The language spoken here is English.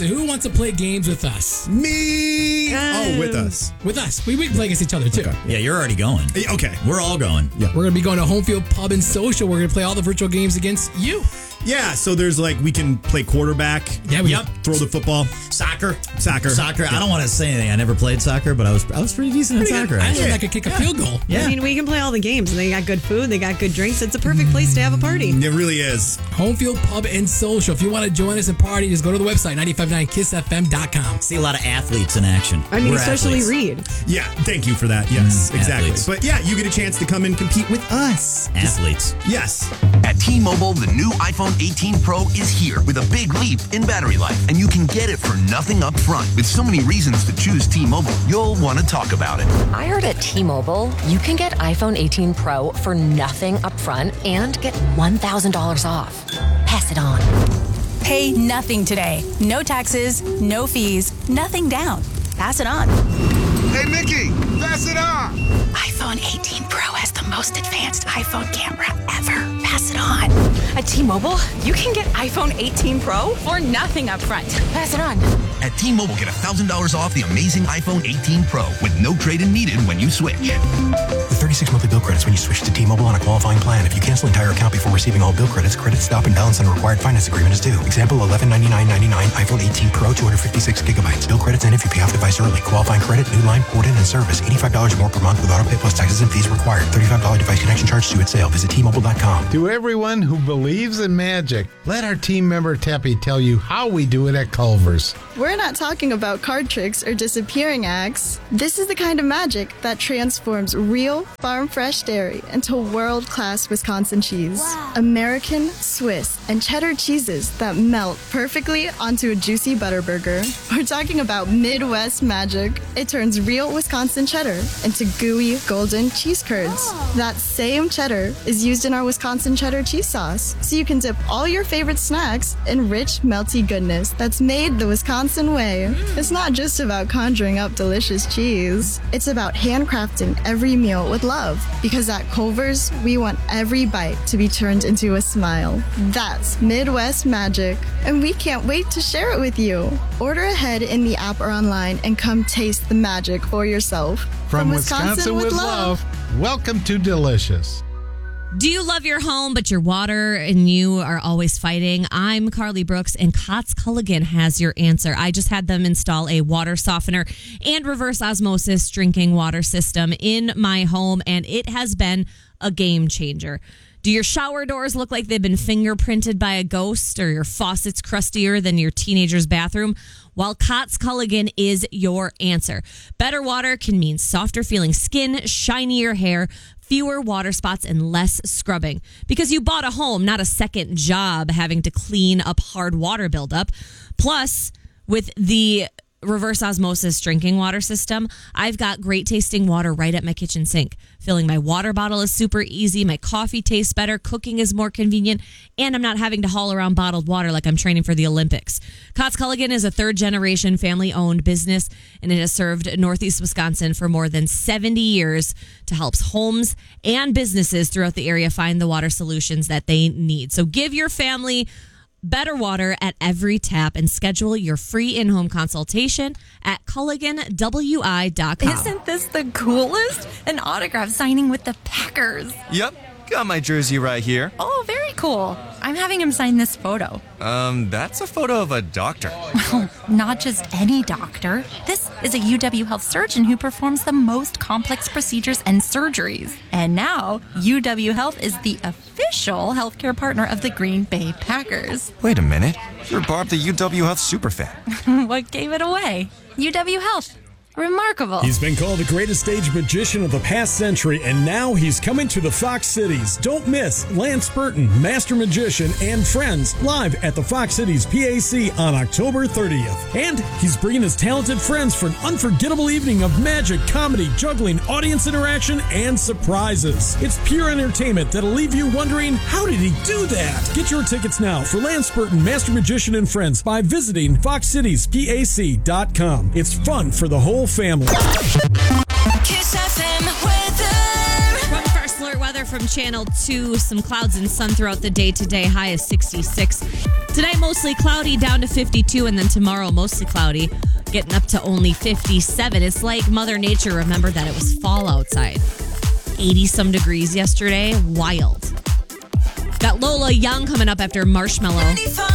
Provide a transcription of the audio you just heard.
So who wants to play games with us? Me. Oh, with us. With us. We can play against each other, too. Okay. Yeah, you're already going. Okay. We're all going. Yeah. We're going to be going to Home Field Pub and Social. We're going to play all the virtual games against you. Yeah, so there's we can play quarterback. Yeah, throw the football. Soccer. Yeah. I don't want to say anything. I never played soccer, but I was pretty decent at soccer. I learned I could kick a field goal. Yeah. I mean, we can play all the games, and they got good food, they got good drinks. It's a perfect place to have a party. It really is. Home Field Pub and Social. If you want to join us and party, just go to the website, 959kissfm.com. See a lot of athletes in action. I mean, We're especially athletes. Reed. Yeah, thank you for that. Yes, exactly. athletes. But yeah, you get a chance to come and compete with us. Athletes. Yes. At T-Mobile, the new iPhone 18 Pro is here with a big leap in battery life, and you can get it for nothing up front. With so many reasons to choose T-Mobile, you'll want to talk about it. I heard at T-Mobile, you can get iPhone 18 Pro for nothing up front and get $1,000 off. Pass it on. Pay nothing today. No taxes, no fees, nothing down. Pass it on. Hey, Mickey, pass it on. iPhone 18 Pro has the most advanced iPhone camera ever. Pass it on. At T-Mobile, you can get iPhone 18 Pro For nothing up front. Pass it on. At T-Mobile, get $1,000 off the amazing iPhone 18 Pro with no trade-in needed when you switch. With 36 monthly bill credits when you switch to T-Mobile on a qualifying plan. If you cancel entire account before receiving all bill credits, credit stop and balance on a required finance agreement is due. Example, $1199.99 iPhone 18 Pro, 256 gigabytes. Bill credits end if you pay off device early. Qualifying credit, new line, port in and service. $85 more per month with auto pay plus taxes and fees required. $35 device connection charge due at sale. Visit T-Mobile.com. To everyone who believes in magic, let our team member Teppy tell you how we do it at Culver's. We're not talking about card tricks or disappearing acts. This is the kind of magic that transforms real, farm-fresh dairy into world-class Wisconsin cheese. Wow. American, Swiss, and cheddar cheeses that melt perfectly onto a juicy butter burger. We're talking about Midwest magic. It turns real Wisconsin cheddar into gooey, golden cheese curds. Oh. That same cheddar is used in our Wisconsin cheddar cheese sauce, so you can dip all your favorite snacks in rich, melty goodness that's made the Wisconsin way. It's not just about conjuring up delicious cheese. It's about handcrafting every meal with love. Because at Culver's, we want every bite to be turned into a smile. That's Midwest magic, and we can't wait to share it with you. Order ahead in the app or online and come taste the magic for yourself. From Wisconsin with love, welcome to Delicious. Do you love your home, but your water and you are always fighting? I'm Carly Brooks, and Kotz Culligan has your answer. I just had them install a water softener and reverse osmosis drinking water system in my home, and it has been a game changer. Do your shower doors look like they've been fingerprinted by a ghost, or your faucets crustier than your teenager's bathroom? Well, Kotz Culligan is your answer. Better water can mean softer feeling skin, shinier hair, fewer water spots, and less scrubbing. Because you bought a home, not a second job having to clean up hard water buildup. Plus, with the reverse osmosis drinking water system, I've got great tasting water right at my kitchen sink. Filling my water bottle is super easy. My coffee tastes better. Cooking is more convenient. And I'm not having to haul around bottled water like I'm training for the Olympics. Kotz Culligan is a third-generation family-owned business, and it has served Northeast Wisconsin for more than 70 years to help homes and businesses throughout the area find the water solutions that they need. So give your family better water at every tap and schedule your free in-home consultation at CulliganWI.com. Isn't this the coolest? An autograph signing with the Packers. Yep, got my jersey right here. Oh, very cool. I'm having him sign this photo. That's a photo of a doctor. Oh, not just any doctor. This is a UW Health surgeon who performs the most complex procedures and surgeries. And now, UW Health is the official healthcare partner of the Green Bay Packers. Wait a minute. You're Barb the UW Health superfan. What gave it away? UW Health. Remarkable. He's been called the greatest stage magician of the past century, and now he's coming to the Fox Cities. Don't miss Lance Burton, Master Magician, and Friends live at the Fox Cities PAC on October 30th. And he's bringing his talented friends for an unforgettable evening of magic, comedy, juggling, audience interaction, and surprises. It's pure entertainment that'll leave you wondering, how did he do that? Get your tickets now for Lance Burton, Master Magician, and Friends by visiting foxcitiespac.com. It's fun for the whole family. Kiss FM weather. From First Alert Weather from Channel 2, some clouds and sun throughout the day today. High is 66. Tonight, mostly cloudy, down to 52, and then tomorrow, mostly cloudy, getting up to only 57. It's like Mother Nature remembered that it was fall outside. 80-some degrees yesterday. Wild. Got Lola Young coming up after Marshmallow.